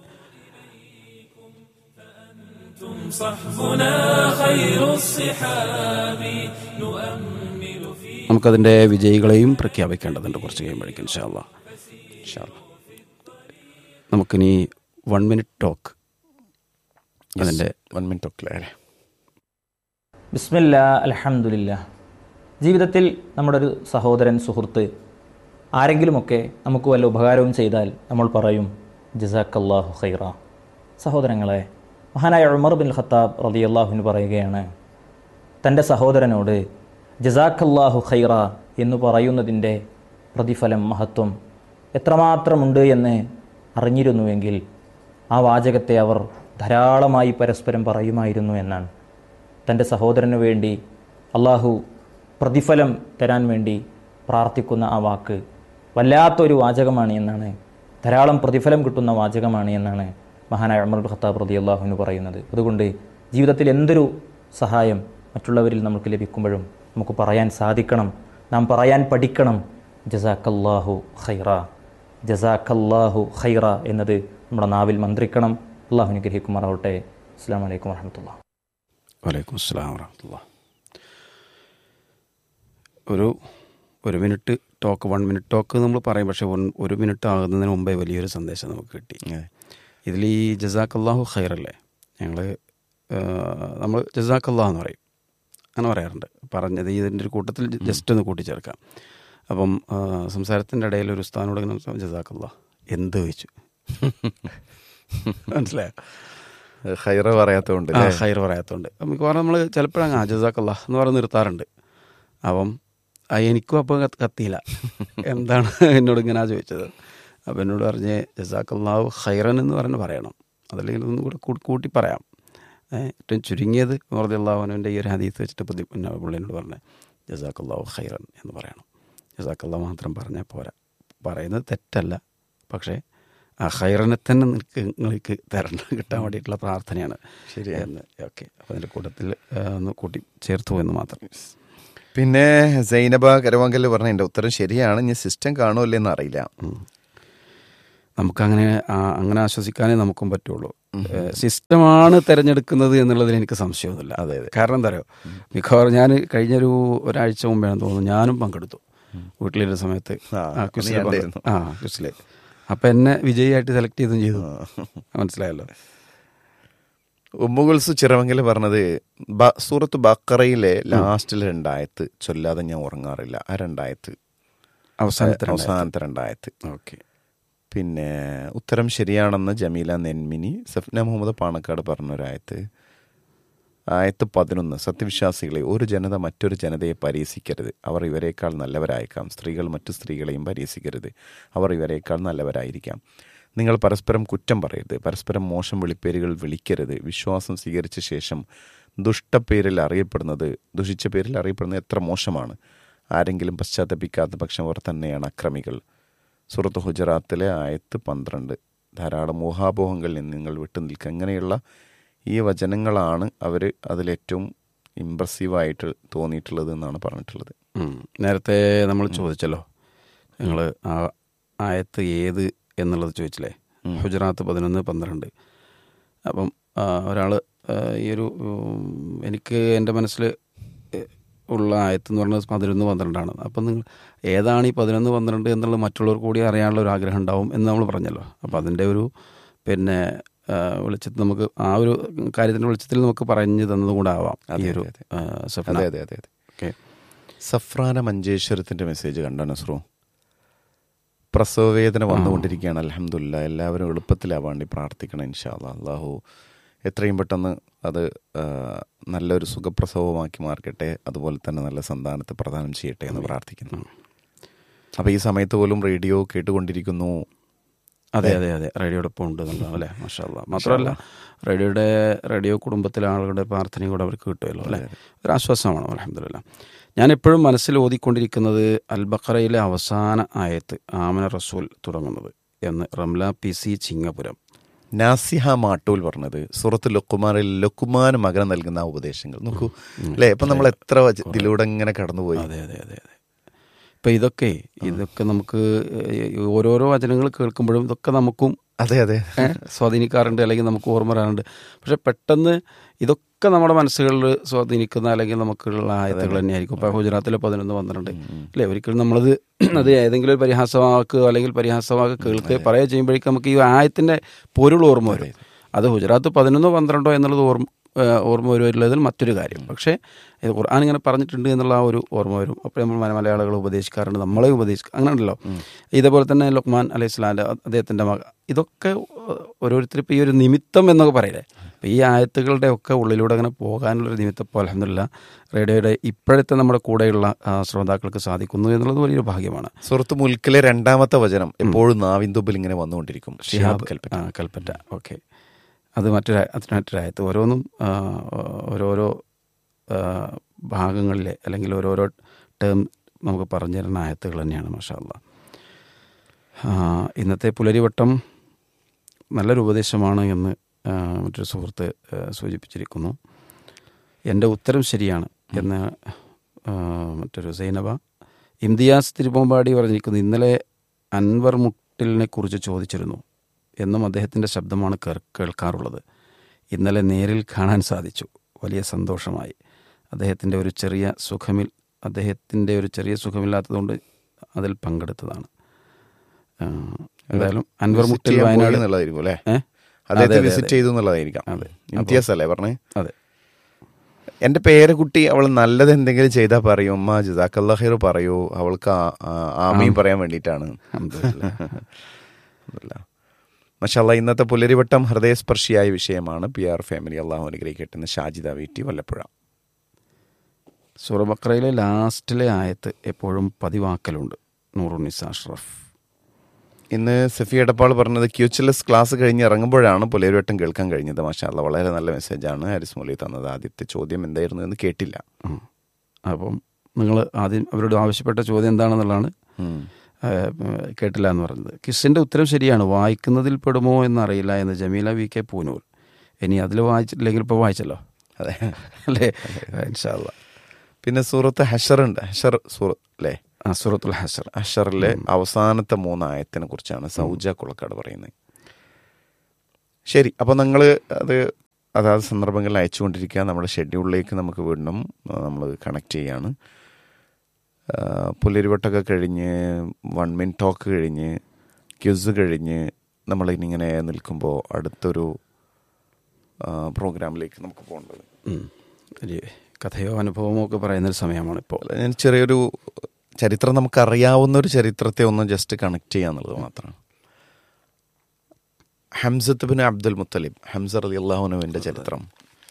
Speaker 1: നമുക്കതിൻ്റെ വിജയികളെയും പ്രഖ്യാപിക്കേണ്ടതുണ്ട് കുറച്ച് കഴിയുമ്പോഴേക്കും ഇൻഷാ അല്ലാഹ്. ഇൻഷാ അല്ലാഹ് നമുക്കിനി വൺ മിനിറ്റ് ടോക്ക് അതിൻ്റെ
Speaker 2: വൺ മിനിറ്റ് ടോക്കിലെ
Speaker 3: ബിസ്മില്ലാ അൽഹംദുലില്ലാ. ജീവിതത്തിൽ നമ്മുടെ ഒരു സഹോദരൻ, സുഹൃത്ത് ആരെങ്കിലുമൊക്കെ നമുക്ക് വല്ല ഉപകാരവും ചെയ്താൽ നമ്മൾ പറയും ജസാക്കല്ലാഹു ഖൈറ. സഹോദരങ്ങളെ, മഹാനായ ഉമർ ബിൻ ഖത്താബ് റളിയല്ലാഹുവിന് പറയുകയാണ്, തൻ്റെ സഹോദരനോട് ജസാക്കല്ലാഹു ഖൈറ എന്ന് പറയുന്നതിൻ്റെ പ്രതിഫലം, മഹത്വം എത്രമാത്രമുണ്ട് എന്ന് അറിഞ്ഞിരുന്നുവെങ്കിൽ ആ വാചകത്തെ അവർ ധാരാളമായി പരസ്പരം പറയുമായിരുന്നു എന്നാണ്. തൻ്റെ സഹോദരനു വേണ്ടി അള്ളാഹു പ്രതിഫലം തരാൻ വേണ്ടി പ്രാർത്ഥിക്കുന്ന ആ വാക്ക് വല്ലാത്തൊരു വാചകമാണ് എന്നാണ്, ധാരാളം പ്രതിഫലം കിട്ടുന്ന വാചകമാണ് എന്നാണ് മഹാനായ ഉമർ ഇബ്നു ഖത്താബ് റളിയല്ലാഹു അൻഹു പറയുന്നത്. അതുകൊണ്ട് ജീവിതത്തിൽ എന്തൊരു സഹായം മറ്റുള്ളവരിൽ നമുക്ക് ലഭിക്കുമ്പോഴും നമുക്ക് പറയാൻ സാധിക്കണം, നാം പറയാൻ പഠിക്കണം, ജസാക്കല്ലാഹു ഖൈറ, ജസാക്കല്ലാഹു ഖൈറ എന്നത് നമ്മുടെ നാവിൽ മന്ത്രിക്കണം. അള്ളാഹു അനുഗ്രഹിക്കുമാറാവട്ടെ. അസ്സലാമു അലൈക്കും വറഹ്മത്തുള്ളാഹി.
Speaker 1: വലൈക്കും അസ്സലാം വറഹ്മത്തുള്ളാഹി. ഒരു ഒരു minute talk, one minute talk നമ്മൾ പറയും, പക്ഷേ ഒരു മിനിറ്റ് ആകുന്നതിന് മുമ്പേ വലിയൊരു സന്ദേശം നമുക്ക് കിട്ടി. ഇതിൽ ഈ ജസാക്കല്ലാഹു ഖൈറല്ലേ, ഞങ്ങൾ നമ്മൾ ജസാക്കല്ലാഹ് എന്ന് പറയും, അങ്ങനെ പറയാറുണ്ട്. പറഞ്ഞത് ഇതിൻ്റെ ഒരു കൂട്ടത്തിൽ ജസ്റ്റ് ഒന്ന് കൂട്ടിച്ചേർക്കാം. അപ്പം സംസാരത്തിൻ്റെ ഇടയിൽ ഒരു ഉസ്താദിനോട് ഇങ്ങനെ ജസാക്കല്ലാഹ് എന്ത് ചോദിച്ചു, മനസ്സിലായോ?
Speaker 2: ഖൈറ പറയാത്തതുകൊണ്ട്,
Speaker 1: ഖൈർ പറയാത്തതുകൊണ്ട് മിക്കവാറും നമ്മൾ ചിലപ്പോഴങ്ങ് ആ ജസാക്കല്ലാഹ് എന്ന് പറഞ്ഞ് നിർത്താറുണ്ട്. അപ്പം എനിക്കും അപ്പോൾ കത്തിയില്ല, എന്താണ് എന്നോട് ഇങ്ങനെ ചോദിച്ചത്. അപ്പം എന്നോട് പറഞ്ഞ് ജസാക്കല്ലാഹു ഖൈറൻ എന്ന് പറഞ്ഞ് പറയണം, അതല്ലെങ്കിൽ ഒന്നും കൂടെ കൂട്ടി പറയാം. ഏറ്റവും ചുരുങ്ങിയത് റളിയല്ലാഹു അൻഹുവിൻ്റെ ഈ ഒരു ഹദീസ് വെച്ചിട്ട് പുതി പിന്നെ പുള്ളിനോട് പറഞ്ഞ് ജസാക്കല്ലാഹു ഖൈറൻ എന്ന് പറയണം. ജസാക്കല്ലാഹു മാത്രം പറഞ്ഞാൽ പോരാ, പറയുന്നത് തെറ്റല്ല, പക്ഷേ ആ ഖൈറിനെ തന്നെ നിനക്ക് നിങ്ങൾക്ക് തരണം കിട്ടാൻ വേണ്ടിയിട്ടുള്ള പ്രാർത്ഥനയാണ്. ശരിയെന്ന് ഓക്കെ. അപ്പോൾ അതിൻ്റെ കൂട്ടത്തിൽ ഒന്ന് കൂട്ടി ചേർത്തു എന്ന് മാത്രം.
Speaker 2: പിന്നെ സൈനബ കരവാങ്കല് പറഞ്ഞ എൻ്റെ ഉത്തരം ശരിയാണ്, ഇനി സിസ്റ്റം കാണുമല്ലേ എന്ന് അറിയില്ല.
Speaker 1: നമുക്കങ്ങനെ അങ്ങനെ ആശ്വസിക്കാനേ നമുക്കും പറ്റുള്ളൂ. സിസ്റ്റമാണ് തിരഞ്ഞെടുക്കുന്നത് എന്നുള്ളതിൽ എനിക്ക് സംശയമൊന്നുമില്ല. അതെ അതെ കാരണം എന്താ പറയുക, മിക്കവാറും ഞാൻ കഴിഞ്ഞൊരു ഒരാഴ്ച മുമ്പാണ് തോന്നുന്നു ഞാനും പങ്കെടുത്തു വീട്ടിലിരുന്ന സമയത്ത് ആ ക്വിസിൽ. ആ ക്വിസിൽ അപ്പം എന്നെ വിജയിയായിട്ട് സെലക്ട് ചെയ്തും ചെയ്തു, മനസ്സിലായല്ലോ.
Speaker 2: ഉമ്മുകുൽസ് ചിറവങ്കൽ പറഞ്ഞത് സൂറത്ത് ബഖറയിലെ ലാസ്റ്റിലെ രണ്ടായത്ത് ചൊല്ലാതെ ഞാൻ ഉറങ്ങാറില്ല. ആ രണ്ടായത്ത്
Speaker 1: അവസാനത്തെ
Speaker 2: അവസാനത്തെ രണ്ടായത്ത്.
Speaker 1: ഓക്കെ.
Speaker 2: പിന്നെ ഉത്തരം ശരിയാണെന്ന് ജമീല നെന്മിനി. സഫ്ന മുഹമ്മദ് പാണക്കാട് പറഞ്ഞൊരായത്ത് ആയത്ത് പതിനൊന്ന്, സത്യവിശ്വാസികളെ ഒരു ജനത മറ്റൊരു ജനതയെ പരീക്ഷിക്കരുത്, അവർ ഇവരേക്കാൾ നല്ലവരായേക്കാം. സ്ത്രീകൾ മറ്റു സ്ത്രീകളെയും പരീക്ഷിക്കരുത്, അവർ ഇവരേക്കാൾ നല്ലവരായിരിക്കാം. നിങ്ങൾ പരസ്പരം കുറ്റം പറയരുത്, പരസ്പരം മോശം വിളിപ്പേരുകൾ വിളിക്കരുത്. വിശ്വാസം സ്വീകരിച്ച ശേഷം ദുഷ്ടപ്പേരിൽ അറിയപ്പെടുന്നത് ദുഷിച്ച പേരിൽ അറിയപ്പെടുന്നത് എത്ര മോശമാണ്. ആരെങ്കിലും പശ്ചാത്തപിക്കാത്ത പക്ഷം അവർ തന്നെയാണ് അക്രമികൾ. സൂറത്ത് ഹുജറാത്തിലെ ആയത്ത് പന്ത്രണ്ട്. ധാരാളം ഊഹാപോഹങ്ങളിൽ നിന്ന് നിങ്ങൾ വിട്ടു നിൽക്കുക. അങ്ങനെയുള്ള ഈ വചനങ്ങളാണ് അവർ അതിലേറ്റവും ഇമ്പ്രസീവായിട്ട് തോന്നിയിട്ടുള്ളത് എന്നാണ് പറഞ്ഞിട്ടുള്ളത്.
Speaker 1: നേരത്തെ നമ്മൾ ചോദിച്ചല്ലോ, നിങ്ങൾ ആ ആയത്ത് ഏത് എന്നുള്ളത് ചോദിച്ചില്ലേ, ഹുജറാത്ത് പതിനൊന്ന് പന്ത്രണ്ട്. അപ്പം ഒരാൾ ഈ ഒരു എനിക്ക് എൻ്റെ മനസ്സിൽ ഉള്ള ആയത്ത് എന്ന് പറഞ്ഞത് പതിനൊന്ന് പന്ത്രണ്ടാണ്. അപ്പം നിങ്ങൾ ഏതാണ് ഈ പതിനൊന്ന് പന്ത്രണ്ട് എന്നുള്ളത് മറ്റുള്ളവർ കൂടി അറിയാനുള്ള ഒരു ആഗ്രഹം ഉണ്ടാവും എന്ന് നമ്മൾ പറഞ്ഞല്ലോ. അപ്പം അതിൻ്റെ ഒരു പിന്നെ വെളിച്ചത്തിൽ നമുക്ക് ആ ഒരു കാര്യത്തിൻ്റെ വെളിച്ചത്തിൽ നമുക്ക് പറഞ്ഞു തന്നതും കൂടെ ആവാം ഈ ഒരു സഫ്ന.
Speaker 2: അതെ അതെ അതെ അതെ ഓക്കെ. സഫ്രാന മഞ്ചേശ്വരത്തിൻ്റെ മെസ്സേജ് കണ്ടോ നസ്രു? പ്രസവവേദന വന്നുകൊണ്ടിരിക്കുകയാണ്. അൽഹംദുലില്ലാ, എല്ലാവരും എളുപ്പത്തിലാവാണ്ടി പ്രാർത്ഥിക്കണം ഇൻഷാ അല്ലാഹ്. അള്ളാഹു എത്രയും പെട്ടെന്ന് അത് നല്ലൊരു സുഖപ്രസവമാക്കി മാർക്കട്ടെ, അതുപോലെ തന്നെ നല്ല സന്താനത്തെ പ്രദാനം ചെയ്യട്ടെ എന്ന് പ്രാർത്ഥിക്കുന്നു. അപ്പോൾ ഈ സമയത്ത് പോലും റേഡിയോ കേട്ടുകൊണ്ടിരിക്കുന്നു.
Speaker 1: അതെ അതെ അതെ റേഡിയോടൊപ്പം ഉണ്ട് എന്നുള്ളതാണ് അല്ലേ, മാഷാ അല്ലാഹ്. മാത്രമല്ല റേഡിയോയുടെ റേഡിയോ കുടുംബത്തിലെ ആളുകളുടെ പ്രാർത്ഥനയും കൂടെ അവർക്ക് കിട്ടുമല്ലോ അല്ലേ, ഒരു ആശ്വാസമാണ് അൽഹംദുലില്ലാ. ഞാൻ എപ്പോഴും മനസ്സിൽ ഓതിക്കൊണ്ടിരിക്കുന്നത് അൽ ബഖറയിലെ അവസാന ആയത്ത് ആമന റസൂൽ തുടങ്ങുന്നത് എന്ന് റംല പി സി ചിങ്ങപുരം.
Speaker 2: നാസിഹ മാട്ടൂൽ പറഞ്ഞത് സൂറത്ത് ലുഖ്മാനിൽ ലുഖ്മാൻ മകന് നൽകുന്ന ഉപദേശങ്ങൾ നോക്കൂ അല്ലേ. ഇപ്പം നമ്മൾ എത്ര ഇതിലൂടെ ഇങ്ങനെ കടന്നുപോയി.
Speaker 1: അതെ അതെ അതെ അതെ ഇപ്പം ഇതൊക്കെ ഇതൊക്കെ നമുക്ക് ഓരോരോ വചനങ്ങൾ കേൾക്കുമ്പോഴും ഇതൊക്കെ നമുക്കും
Speaker 2: അതെ അതെ
Speaker 1: സ്വാധീനിക്കാറുണ്ട്, അല്ലെങ്കിൽ നമുക്ക് ഓർമ്മ വരാറുണ്ട്. പക്ഷെ പെട്ടെന്ന് ഇതൊക്കെ നമ്മുടെ മനസ്സുകളിൽ സ്വാധീനിക്കുന്ന അല്ലെങ്കിൽ നമുക്കുള്ള ആയത്തുകൾ തന്നെയായിരിക്കും. ഇപ്പോൾ ഗുജറാത്തിലെ പതിനൊന്ന് പന്ത്രണ്ട് അല്ലേ, ഒരിക്കലും നമ്മളത് അത് ഏതെങ്കിലും ഒരു പരിഹാസവാക്കുകയോ അല്ലെങ്കിൽ പരിഹാസവാക്ക് കേൾക്കുകയോ പറയുകയോ ചെയ്യുമ്പോഴേക്കും നമുക്ക് ഈ ആയത്തിൻ്റെ പൊരുൾ ഓർമ്മ വരും. അത് ഗുജറാത്ത് പതിനൊന്നോ പന്ത്രണ്ടോ എന്നുള്ളത് ഓർമ്മ ഓർമ്മ വരുന്നതിൽ മറ്റൊരു കാര്യം. പക്ഷേ ഇത് ഖുർആൻ ഇങ്ങനെ പറഞ്ഞിട്ടുണ്ട് എന്നുള്ള ആ ഒരു ഓർമ്മ വരും. അപ്പോൾ നമ്മൾ മലയാളികൾ ഉപദേശിക്കാറുണ്ട്, നമ്മളെ ഉപദേശിക്കുക അങ്ങനെ ഉണ്ടല്ലോ. ഇതേപോലെ തന്നെ ലുഖ്മാൻ അലൈഹി സ്വലാമിൻ്റെ അദ്ദേഹത്തിൻ്റെ മക, ഇതൊക്കെ ഓരോരുത്തരും ഇപ്പോൾ ഈ ഒരു നിമിത്തം എന്നൊക്കെ പറയില്ലേ, അപ്പോൾ ഈ ആയത്തുകളുടെ ഒക്കെ ഉള്ളിലൂടെ അങ്ങനെ പോകാനുള്ളൊരു നിമിത്തം ഇപ്പോൾ അൽഹംദുലില്ലാ റേഡിയോയുടെ ഇപ്പോഴത്തെ നമ്മുടെ കൂടെയുള്ള ശ്രോതാക്കൾക്ക് സാധിക്കുന്നു എന്നുള്ളത് വലിയൊരു ഭാഗ്യമാണ്.
Speaker 2: സൂറത്ത് മുൽക്കിലെ രണ്ടാമത്തെ വചനം എപ്പോഴും നാവിന്തുമ്പിൽ ഇങ്ങനെ വന്നുകൊണ്ടിരിക്കും.
Speaker 1: ഷിഹാബ് കൽപ്പറ്റ കൽപ്പറ്റ ഓക്കെ. അത് മറ്റൊരു അതിന് മറ്റൊരായത്ത് ഓരോന്നും ഓരോരോ ഭാഗങ്ങളിലെ അല്ലെങ്കിൽ ഓരോരോ ടേം നമുക്ക് പറഞ്ഞു തരുന്ന ആയത്തുകൾ തന്നെയാണ് മാഷാ അല്ലാഹ്. ഇന്നത്തെ പുലരിവട്ടം നല്ലൊരു ഉപദേശമാണ് എന്ന് ആ, മറ്റൊരു സുഹൃത്ത് ആ, സൂചിപ്പിച്ചിരിക്കുന്നു. എൻ്റെ ഉത്തരം ശരിയാണ് എന്ന് ആ, മറ്റൊരു സൈനബ. ഇംതിയാസ് തിരുവമ്പാടി പറഞ്ഞിരിക്കുന്നു, ഇന്നലെ അൻവർ മുട്ടിലിനെ കുറിച്ച് ചോദിച്ചിരുന്നു എന്നും അദ്ദേഹത്തിൻ്റെ ശബ്ദമാണ് കേർ- കേൾക്കാറുള്ളത്. ഇന്നലെ നേരിൽ കാണാൻ സാധിച്ചു, വലിയ സന്തോഷമായി. അദ്ദേഹത്തിൻ്റെ ഒരു ചെറിയ സുഖമിൽ അദ്ദേഹത്തിൻ്റെ ഒരു ചെറിയ സുഖമില്ലാത്തതുകൊണ്ട് അതിൽ പങ്കെടുത്തതാണ്. ആ, എന്തായാലും അൻവർ
Speaker 2: വിസിറ്റ്
Speaker 1: മുട്ടിൽ
Speaker 2: ചെയ്യാൻ പോയി
Speaker 1: വയനാട്
Speaker 2: എന്നുള്ളതായിരിക്കും അല്ലേ?
Speaker 1: ഏ?
Speaker 2: അദ്ദേഹത്തെ
Speaker 1: അതെ, അതെ,
Speaker 2: വിസിറ്റ്
Speaker 1: അതെ.
Speaker 2: ചെയ്തു എന്നുള്ളതായിരിക്കാം.
Speaker 1: അതെ.
Speaker 2: ഇംതിയാസ് അല്ലേ പറഞ്ഞേ?
Speaker 1: അതെ.
Speaker 2: എൻ്റെ പേരക്കുട്ടി അവൾ നല്ലത് എന്തെങ്കിലും ചെയ്താൽ പറയും, ഉമ്മ ജസാക്കല്ലാ ഖൈർ പറയൂ, അവൾക്ക് ആ- ആ- ആമീൻ പറയാൻ വേണ്ടിയിട്ടാണ്.
Speaker 1: അൽഹംദുലില്ലാ.
Speaker 2: മഷാല്ല, ഇന്നത്തെ പുലരിവട്ടം ഹൃദയസ്പർശിയായ വിഷയമാണ്. പി ആർ ഫാമിലി അള്ളാഹു അനുഗ്രഹിക്കട്ടെ എന്ന് ഷാജിദ വീട്ടി വല്ലപ്പുഴ.
Speaker 1: സൂറ ബഖറയിലെ ലാസ്റ്റിലെ ആയത്ത് എപ്പോഴും പതിവാക്കലുണ്ട്. നൂറുനിസ അഷ്റഫ്.
Speaker 2: ഇന്ന് സഫി എടപ്പാൾ പറഞ്ഞത് Q H L S class കഴിഞ്ഞ് ഇറങ്ങുമ്പോഴാണ് പുലരിവട്ടം കേൾക്കാൻ കഴിഞ്ഞത്. മാഷാല്ല, വളരെ നല്ല മെസ്സേജാണ് ഹാരിസ് മൗലവി തന്നത്. ആദ്യത്തെ ചോദ്യം എന്തായിരുന്നു എന്ന് കേട്ടില്ല.
Speaker 1: ഉം. അപ്പം നിങ്ങൾ ആദ്യം അവരോട് ആവശ്യപ്പെട്ട ചോദ്യം എന്താണെന്നുള്ളതാണ്
Speaker 2: ഉം.
Speaker 1: ആ, കേട്ടില്ല എന്ന് പറഞ്ഞത്. കിസിൻ്റെ ഉത്തരം ശരിയാണ്. വായിക്കുന്നതിൽ പെടുമോ എന്നറിയില്ല എന്ന് ജമീല വി കെ പൂനൂർ. ഇനി അതിൽ വായിച്ചിട്ടില്ലെങ്കിൽ ഇപ്പോൾ വായിച്ചല്ലോ
Speaker 2: അതെ
Speaker 1: അല്ലേ? ഇൻഷാ അല്ലാ.
Speaker 2: പിന്നെ സൂറത്ത് ഹഷറുണ്ട്. ഹഷർ സൂറത്ത് അല്ലേ?
Speaker 1: ആ, സൂറത്തുൽ ഹസർ.
Speaker 2: ഹഷറിലെ അവസാനത്തെ മൂന്നായത്തിനെ കുറിച്ചാണ് സൗജ കുളക്കാട് പറയുന്നത്. ശരി, അപ്പോൾ നിങ്ങൾ അത് അതാത് സന്ദർഭങ്ങളിൽ അയച്ചുകൊണ്ടിരിക്കുക. നമ്മുടെ ഷെഡ്യൂളിലേക്ക് നമുക്ക് വീണ്ടും നമ്മൾ കണക്ട് ചെയ്യാണ്. ആ, പുലരിവട്ടമൊക്കെ കഴിഞ്ഞ് വൺ മിൻ ടോക്ക് കഴിഞ്ഞ് ക്യൂസ് കഴിഞ്ഞ് നമ്മളിങ്ങനെ നിൽക്കുമ്പോൾ അടുത്തൊരു ആ, പ്രോഗ്രാമിലേക്ക് നമുക്ക് പോകേണ്ടത്.
Speaker 1: ഉം. ഒരു കഥയോ അനുഭവമോ ഒക്കെ പറയുന്നൊരു സമയമാണ് ഇപ്പോൾ.
Speaker 2: അല്ല, ഞാൻ ചെറിയൊരു ചരിത്രം നമുക്കറിയാവുന്ന ഒരു ചരിത്രത്തെ ഒന്ന് ജസ്റ്റ് കണക്ട് ചെയ്യാന്നുള്ളത് മാത്രമാണ്. ഹംസത്ത് ബിൻ അബ്ദുൽ മുത്തലിബ്, ഹംസ റളിയല്ലാഹു അൻഹുവിൻ്റെ ചരിത്രം.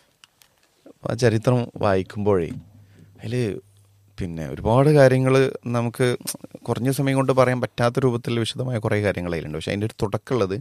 Speaker 2: ആ ചരിത്രം വായിക്കുമ്പോഴേ അതിൽ പിന്നെ ഒരുപാട് കാര്യങ്ങൾ നമുക്ക് കുറഞ്ഞ സമയം കൊണ്ട് പറയാൻ പറ്റാത്ത രൂപത്തിൽ വിശദമായ കുറേ കാര്യങ്ങൾ അതിലുണ്ട്. പക്ഷെ അതിൻ്റെ ഒരു തുടക്കമുള്ളത്,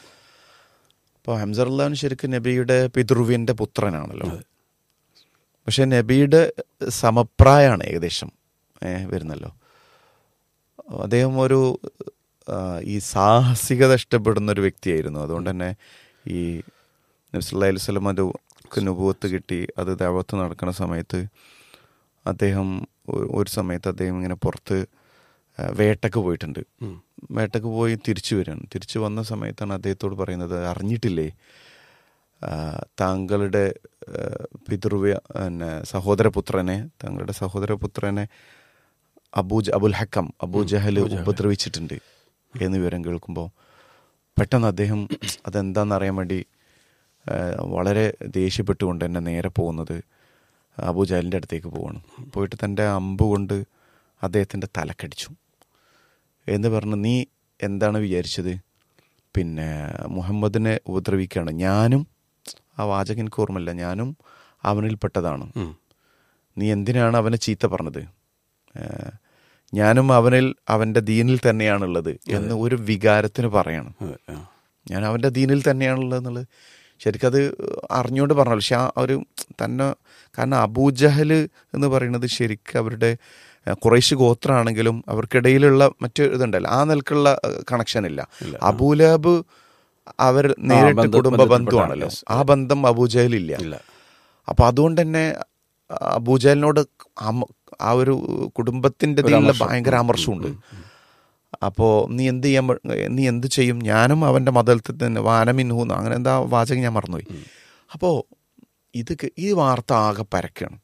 Speaker 2: ഇപ്പോൾ ഹംസ റളിയല്ലാഹു ശരിക്കും നബിയുടെ പിതൃവ്യൻ്റെ പുത്രനാണല്ലോ. പക്ഷെ നബിയുടെ സമപ്രായമാണ് ഏകദേശം ഏ, വരുന്നല്ലോ. അദ്ദേഹം ഒരു ആ, ഈ സാഹസികത ഇഷ്ടപ്പെടുന്ന ഒരു വ്യക്തിയായിരുന്നു. അതുകൊണ്ട് തന്നെ ഈ നബി സല്ലല്ലാഹു അലൈഹി വസല്ലം അത് നുബുവത്ത് കിട്ടി, അത് ദഅവത്ത് നടക്കുന്ന സമയത്ത് അദ്ദേഹം ഒ- ഒരു സമയത്ത് അദ്ദേഹം ഇങ്ങനെ പുറത്ത് ആ, വേട്ടക്ക് പോയിട്ടുണ്ട്. വേട്ടക്ക് പോയി തിരിച്ചു വരികയാണ്. തിരിച്ചു വന്ന സമയത്താണ് അദ്ദേഹത്തോട് പറയുന്നത്, അറിഞ്ഞിട്ടില്ലേ ആ, താങ്കളുടെ ആ, പിതൃവ്യ പിന്നെ സഹോദരപുത്രനെ താങ്കളുടെ സഹോദരപുത്രനെ അബൂജ അബുൽ ഹക്കം അബൂ ജഹൽ ഉപദ്രവിച്ചിട്ടുണ്ട് എന്ന് വിവരം കേൾക്കുമ്പോൾ പെട്ടെന്ന് അദ്ദേഹം അതെന്താണെന്ന് അറിയാൻ വേണ്ടി ആ, വളരെ ദേഷ്യപ്പെട്ടുകൊണ്ട് എന്നെ നേരെ പോകുന്നത് അബൂ ജഹലിൻ്റെ അടുത്തേക്ക് പോവാണ്. പോയിട്ട് തൻ്റെ അമ്പ് കൊണ്ട് അദ്ദേഹത്തിൻ്റെ തലക്കടിച്ചു. എന്ന് പറഞ്ഞ്, നീ എന്താണ് വിചാരിച്ചത്, പിന്നെ മുഹമ്മദിനെ ഉപദ്രവിക്കുകയാണ്, ഞാനും ആ വാചകം എനിക്ക് ഓർമ്മയില്ല, ഞാനും അവനിൽപ്പെട്ടതാണ്, നീ എന്തിനാണ് അവനെ ചീത്ത പറഞ്ഞത്, ഏഹ് ഞാനും അവനിൽ അവൻ്റെ ദീനിൽ തന്നെയാണുള്ളത് എന്ന് ഒരു വികാരത്തിന് പറയാണ്. ഞാൻ അവൻ്റെ ദീനിൽ തന്നെയാണുള്ളത് എന്നുള്ളത് ശരിക്കും അത് അറിഞ്ഞുകൊണ്ട് പറഞ്ഞല്ലോ. പക്ഷെ ആ ഒരു തന്നെ, കാരണം അബൂജഹൽ എന്ന് പറയുന്നത് ശരിക്കും അവരുടെ ഖുറൈശ് ഗോത്രമാണെങ്കിലും അവർക്കിടയിലുള്ള മറ്റു ഇതുണ്ടല്ലോ, ആ നിലക്കുള്ള കണക്ഷൻ ഇല്ല. അബൂലഹബ് അവർ നേരിട്ട് കുടുംബ ബന്ധുവാണല്ലോ, ആ ബന്ധം അബൂജഹലില്ല. അപ്പം അതുകൊണ്ട് തന്നെ അബൂജഹലിനോട് ആ ഒരു കുടുംബത്തിൻ്റെ ഇതിലുള്ള ഭയങ്കര അമർഷമുണ്ട്. അപ്പോൾ നീ എന്ത് ചെയ്യാൻ, നീ എന്ത് ചെയ്യും, ഞാനും അവൻ്റെ മതത്തിൽ തന്നെ വാനമിൻഹൂന്ന് അങ്ങനെ എന്താ വാചകം ഞാൻ മറന്നുപോയി. അപ്പോൾ ഇത് ഈ വാർത്ത ആകെ പരക്കാണ്,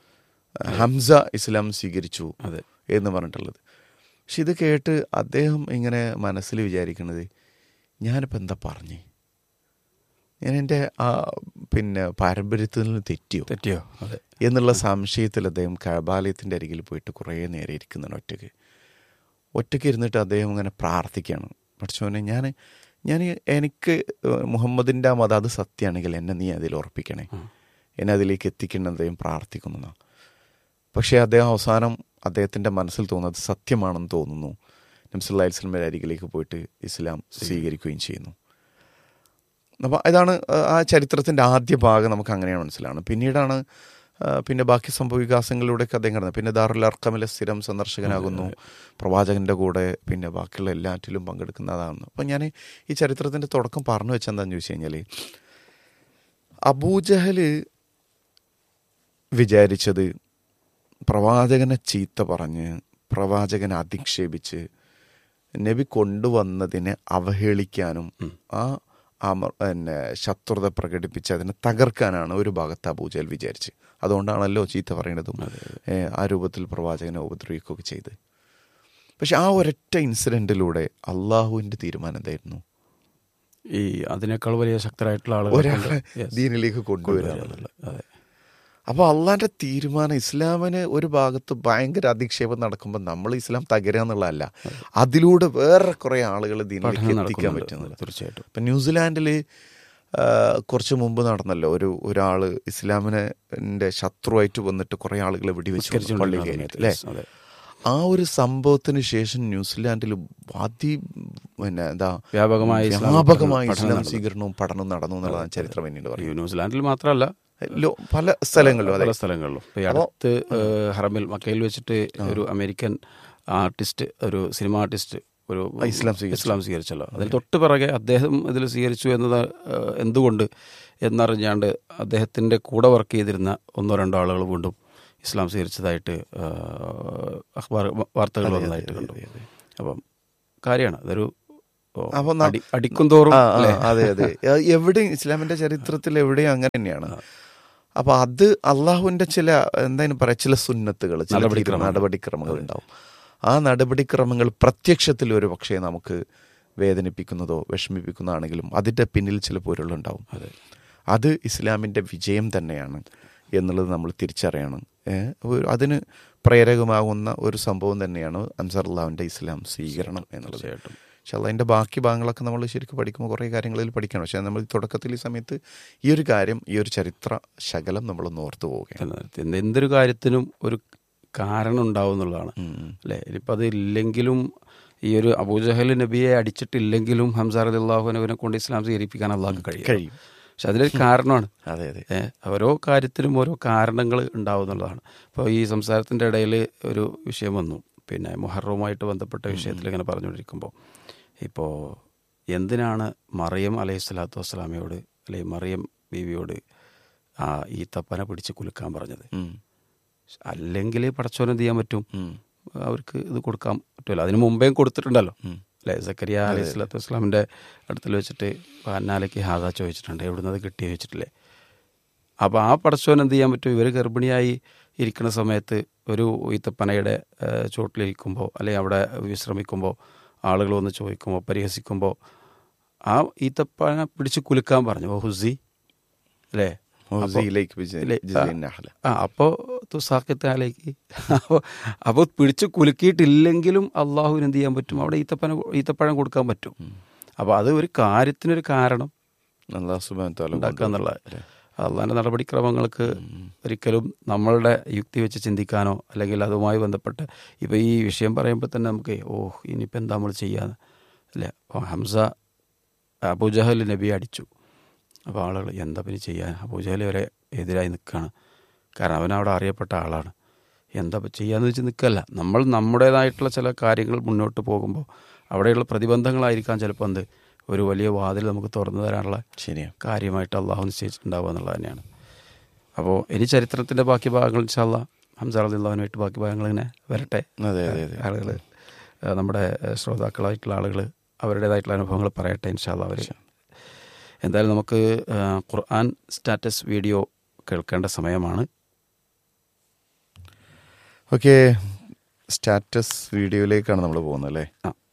Speaker 2: ഹംസ ഇസ്ലാം സ്വീകരിച്ചു എന്ന് പറഞ്ഞിട്ടുള്ളത്. പക്ഷെ ഇത് കേട്ട് അദ്ദേഹം ഇങ്ങനെ മനസ്സിൽ വിചാരിക്കുന്നത്, ഞാനിപ്പോൾ എന്താ പറഞ്ഞേ, ഞാൻ എൻ്റെ ആ പിന്നെ പാരമ്പര്യത്തിൽ നിന്ന് തെറ്റിയോ
Speaker 1: തെറ്റിയോ അതെ
Speaker 2: എന്നുള്ള സംശയത്തിൽ അദ്ദേഹം കഅബാലയത്തിൻ്റെ അരികിൽ പോയിട്ട് കുറേ നേരം ഇരിക്കുന്നുണ്ട്. ഒറ്റയ്ക്ക് ഒറ്റയ്ക്ക് ഇരുന്നിട്ട് അദ്ദേഹം ഇങ്ങനെ പ്രാർത്ഥിക്കുകയാണ്, പഠിച്ചോനെ ഞാൻ ഞാൻ എനിക്ക് മുഹമ്മദിൻ്റെ ആ മതം അത് സത്യമാണെങ്കിൽ എന്നെ നീ അതിൽ ഉറപ്പിക്കണേ, എന്നെ അതിലേക്ക് എത്തിക്കണം അദ്ദേഹം പ്രാർത്ഥിക്കുന്നു. പക്ഷേ അദ്ദേഹം അവസാനം അദ്ദേഹത്തിൻ്റെ മനസ്സിൽ തോന്നുന്നത് സത്യമാണെന്ന് തോന്നുന്നു. നബി സല്ലല്ലാഹു അലൈഹി വസല്ലമയുടെ അരികിലേക്ക് പോയിട്ട് ഇസ്ലാം സ്വീകരിക്കുകയും ചെയ്യുന്നു. അപ്പോൾ ഇതാണ് ആ ചരിത്രത്തിൻ്റെ ആദ്യ ഭാഗം, നമുക്ക് അങ്ങനെയാണ് മനസ്സിലാണ്. പിന്നീടാണ് പിന്നെ ബാക്കി സംഭവവികാസങ്ങളിലൂടെയൊക്കെ അദ്ദേഹം കടന്നു. പിന്നെ ദാറുൽ അർഖമിലെ സ്ഥിരം സന്ദർശകനാകുന്നു, പ്രവാചകൻ്റെ കൂടെ പിന്നെ ബാക്കിയുള്ള എല്ലാറ്റിലും പങ്കെടുക്കുന്നതാകുന്നു. അപ്പം ഞാൻ ഈ ചരിത്രത്തിൻ്റെ തുടക്കം പറഞ്ഞു വെച്ചെന്താണെന്ന് ചോദിച്ചു കഴിഞ്ഞാൽ, അബൂജഹൽ വിചാരിച്ചത് പ്രവാചകനെ ചീത്ത പറഞ്ഞ് പ്രവാചകനെ അധിക്ഷേപിച്ച് നബി കൊണ്ടുവന്നതിനെ അവഹേളിക്കാനും ആ അമർ പിന്നെ ശത്രുത പ്രകടിപ്പിച്ച് അതിനെ തകർക്കാനാണ് ഒരു ഭാഗത്ത് അബൂജഹൽ വിചാരിച്ച്. അതുകൊണ്ടാണല്ലോ ചീത്ത പറയുന്നതും ആ രൂപത്തിൽ പ്രവാചകനെ ഉപദ്രവിക്കുകയൊക്കെ ചെയ്ത്. പക്ഷെ ആ ഒരൊറ്റ ഇൻസിഡൻറ്റിലൂടെ അള്ളാഹുവിൻ്റെ തീരുമാനം എന്തായിരുന്നു?
Speaker 1: ഈ അതിനേക്കാൾ വലിയ ശക്തരായിട്ടുള്ള ആളുകൾ
Speaker 2: ഒരാളെ ദീനിലേക്ക് കൊണ്ടുവരാറുള്ളത്. അതെ. അപ്പോൾ അള്ളാൻ്റെ തീരുമാനം ഇസ്ലാമിന് ഒരു ഭാഗത്ത് ഭയങ്കര അധിക്ഷേപം നടക്കുമ്പോൾ നമ്മൾ ഇസ്ലാം തകരുക എന്നുള്ളതല്ല, അതിലൂടെ വേറെ കുറേ ആളുകൾ ദീനിലേക്ക് എത്തിക്കാൻ പറ്റുന്നത്.
Speaker 1: തീർച്ചയായിട്ടും.
Speaker 2: ഇപ്പം ന്യൂസിലാൻഡിൽ കുറച്ച് മുമ്പ് നടന്നല്ലോ, ഒരു ഒരാൾ ഇസ്ലാമിനെ ശത്രുവായിട്ട് വന്നിട്ട് കുറേ ആളുകളെ വെടിവെച്ച് പള്ളി കഴിഞ്ഞിട്ട് അല്ലേ. ആ ഒരു സംഭവത്തിന് ശേഷം ന്യൂസിലാൻഡിൽ അതി പിന്നെ എന്താ
Speaker 1: വ്യാപകമായി
Speaker 2: വ്യാപകമായി ഇസ്ലാം സ്വീകരണവും പഠനവും നടന്നു എന്നുള്ളതാണ് ചരിത്രം പിന്നീട് പറയും.
Speaker 1: ന്യൂസിലാൻഡിൽ മാത്രമല്ല,
Speaker 2: പല സ്ഥലങ്ങളിലും
Speaker 1: പല സ്ഥലങ്ങളിലും ഇപ്പോൾ ഈ അടുത്ത് ഹറമിൽ മക്കയിൽ വെച്ചിട്ട് ഒരു അമേരിക്കൻ ആർട്ടിസ്റ്റ്, ഒരു സിനിമ ആർട്ടിസ്റ്റ് ഒരു
Speaker 2: ഇസ്ലാം
Speaker 1: ഇസ്ലാം സ്വീകരിച്ചല്ലോ. അതിന് തൊട്ട് പിറകെ അദ്ദേഹം ഇതിൽ സ്വീകരിച്ചു എന്നത് എന്തുകൊണ്ട് എന്നറിഞ്ഞാണ്ട് അദ്ദേഹത്തിൻ്റെ കൂടെ വർക്ക് ചെയ്തിരുന്ന ഒന്നോ രണ്ടോ ആളുകൾ വീണ്ടും ഇസ്ലാം സ്വീകരിച്ചതായിട്ട് അഖ്ബാർ വാർത്തകൾ വന്നതായിട്ട് കണ്ടു. അപ്പം കാര്യമാണ് അതൊരു അടിക്കും തോറും.
Speaker 2: അതെ അതെ, എവിടെയും ഇസ്ലാമിൻ്റെ ചരിത്രത്തിൽ എവിടെയും അങ്ങനെ തന്നെയാണ്. അപ്പോൾ അത് അള്ളാഹുവിൻ്റെ ചില എന്തായാലും പറയാം ചില സുന്നത്തുകൾ, ചില നടപടിക്രമങ്ങൾ ഉണ്ടാവും. ആ നടപടിക്രമങ്ങൾ പ്രത്യക്ഷത്തിൽ ഒരു പക്ഷേ നമുക്ക് വേദനിപ്പിക്കുന്നതോ വിഷമിപ്പിക്കുന്നതാണെങ്കിലും അതിൻ്റെ പിന്നിൽ ചില പൊരുളുണ്ടാവും. അതെ, അത് ഇസ്ലാമിൻ്റെ വിജയം തന്നെയാണ് എന്നുള്ളത് നമ്മൾ തിരിച്ചറിയണം. അതിന് പ്രേരകമാകുന്ന ഒരു സംഭവം തന്നെയാണ് അൻസാറുല്ലാഹിൻ്റെ ഇസ്ലാം സ്വീകരണം എന്നുള്ളത്. പക്ഷെ അതിൻ്റെ ബാക്കി ഭാഗങ്ങളൊക്കെ നമ്മൾ ശരിക്കും പഠിക്കുമ്പോൾ കുറേ കാര്യങ്ങളിൽ പഠിക്കണം. പക്ഷേ നമ്മൾ തുടക്കത്തിൽ ഈ സമയത്ത് ഈ ഒരു കാര്യം, ഈ ഒരു ചരിത്ര ശകലം നമ്മളൊന്ന് ഓർത്തു പോവുകയാണ്.
Speaker 1: എന്തൊരു കാര്യത്തിനും ഒരു കാരണം ഉണ്ടാവും എന്നുള്ളതാണ് അല്ലേ. ഇനിയിപ്പോൾ അത് ഇല്ലെങ്കിലും, ഈ ഒരു അബൂജഹൽ നബിയെ അടിച്ചിട്ടില്ലെങ്കിലും ഹംസ റളിയല്ലാഹു അൻഹുവിനെ കൊണ്ട് ഇസ്ലാം സ്വീകരിപ്പിക്കാൻ അള്ളാഹ് കഴിയും. പക്ഷെ അതിലൊരു കാരണമാണ്.
Speaker 2: അതെ അതെ,
Speaker 1: ഓരോ കാര്യത്തിനും ഓരോ കാരണങ്ങൾ ഉണ്ടാവും എന്നുള്ളതാണ്. ഇപ്പോൾ ഈ സംസാരത്തിൻ്റെ ഇടയിൽ ഒരു വിഷയം വന്നു, പിന്നെ മുഹറവുമായിട്ട് ബന്ധപ്പെട്ട വിഷയത്തിൽ ഇങ്ങനെ പറഞ്ഞുകൊണ്ടിരിക്കുമ്പോൾ, ഇപ്പോൾ എന്തിനാണ് മറിയം അലൈഹി സ്വലാത്തു വസ്സലാമയോട് അല്ലെങ്കിൽ മറിയം ബീവിയോട് ആ ഈ തപ്പനെ പിടിച്ച് കുലുക്കാൻ പറഞ്ഞത്? അല്ലെങ്കിൽ പടച്ചോനെ എന്ത് ചെയ്യാൻ പറ്റും, അവർക്ക് ഇത് കൊടുക്കാൻ പറ്റുമല്ലോ. അതിന് മുമ്പേ കൊടുത്തിട്ടുണ്ടല്ലോ അല്ലേ. സക്കരിയ അലൈഹി സ്വലാത്തു വസ്സലാമിൻ്റെ അടുത്തിൽ വെച്ചിട്ട് അന്നാലേക്ക് ഹാദാ ചോദിച്ചിട്ടുണ്ട്, എവിടുന്ന് അത് കിട്ടി വെച്ചിട്ടില്ലേ. അപ്പോൾ ആ പടച്ചോൻ എന്ത് ചെയ്യാൻ പറ്റും? ഇവർ ഗർഭിണിയായി ഇരിക്കുന്ന സമയത്ത് ഒരു ഈത്തപ്പനയുടെ ചോട്ടിലിരിക്കുമ്പോൾ അല്ലെങ്കിൽ അവിടെ വിശ്രമിക്കുമ്പോൾ ആളുകൾ വന്ന് ചോദിക്കുമ്പോൾ പരിഹസിക്കുമ്പോൾ ആ ഈത്തപ്പന പിടിച്ച് കുലുക്കാൻ പറഞ്ഞു. ഓ ഹുസി അല്ലേ. ആ അപ്പോൾ തുസാഖത്താലേക്ക് അപ്പോൾ അപ്പോൾ പിടിച്ച് കുലുക്കിയിട്ടില്ലെങ്കിലും അള്ളാഹുവിന് എന്ത് ചെയ്യാൻ പറ്റും? അവിടെ ഈത്തപ്പന ഈത്തപ്പഴം കൊടുക്കാൻ പറ്റും. അപ്പോൾ അത് ഒരു കാര്യത്തിനൊരു കാരണം ഉണ്ടാക്കുക എന്നുള്ളത്. അള്ളാഹിൻ്റെ നടപടിക്രമങ്ങൾക്ക് ഒരിക്കലും നമ്മളുടെ യുക്തി വെച്ച് ചിന്തിക്കാനോ അല്ലെങ്കിൽ അതുമായി ബന്ധപ്പെട്ട് ഇപ്പോൾ ഈ വിഷയം പറയുമ്പോൾ തന്നെ നമുക്ക് ഓഹ് ഇനിയിപ്പോൾ എന്താ നമ്മൾ ചെയ്യാന്ന് അല്ലേ. അപ്പോൾ ഹംസ അബൂജഹൽ നബിയെ അടിച്ചു. അപ്പോൾ ആളുകൾ എന്താ പിന്നെ ചെയ്യാൻ, അബൂജഹൽ വരെ എതിരായി നിൽക്കുകയാണ്. കാരണം അവനവിടെ അറിയപ്പെട്ട ആളാണ്. എന്താ ചെയ്യാന്ന് വെച്ച് നിൽക്കല്ല. നമ്മൾ നമ്മുടേതായിട്ടുള്ള ചില കാര്യങ്ങൾ മുന്നോട്ട് പോകുമ്പോൾ അവിടെയുള്ള പ്രതിബന്ധങ്ങളായിരിക്കാം ചിലപ്പോൾ എന്ത് ഒരു വലിയ വാതിൽ നമുക്ക് തുറന്നു തരാനുള്ള
Speaker 2: ശരിയാണ്
Speaker 1: കാര്യമായിട്ട് അള്ളാഹു നിശ്ചയിച്ചിട്ടുണ്ടാവുക എന്നുള്ളത് തന്നെയാണ്. അപ്പോൾ ഇനി ചരിത്രത്തിൻ്റെ ബാക്കി ഭാഗങ്ങൾ ഇൻഷാ അല്ലാഹ് ഹംസ റളിയല്ലാഹുവിനായിട്ട് ബാക്കി ഭാഗങ്ങൾ ഇങ്ങനെ വരട്ടെ. ആളുകൾ നമ്മുടെ ശ്രോതാക്കളായിട്ടുള്ള ആളുകൾ അവരുടേതായിട്ടുള്ള അനുഭവങ്ങൾ പറയട്ടെ ഇൻഷാ അല്ലാഹ്. അവർ എന്തായാലും നമുക്ക് ഖുർആൻ സ്റ്റാറ്റസ് വീഡിയോ കേൾക്കേണ്ട സമയമാണ്.
Speaker 2: ഓക്കെ, സ്റ്റാറ്റസ് വീഡിയോയിലേക്കാണ് നമ്മൾ പോകുന്നത് അല്ലേ?
Speaker 1: ആ